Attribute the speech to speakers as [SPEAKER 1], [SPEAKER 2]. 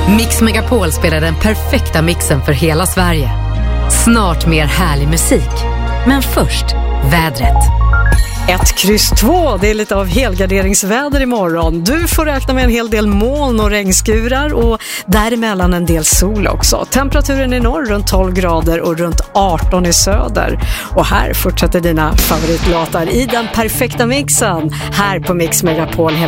[SPEAKER 1] Mix Megapol spelar den perfekta mixen för hela Sverige. Snart mer härlig musik. Men först, vädret.
[SPEAKER 2] 1-2, det är lite av helgarderingsväder imorgon. Du får räkna med en hel del moln och regnskurar och däremellan en del sol också. Temperaturen i norr runt 12 grader och runt 18 i söder. Och här fortsätter dina favoritlåtar i den perfekta mixen här på Mix Megapol.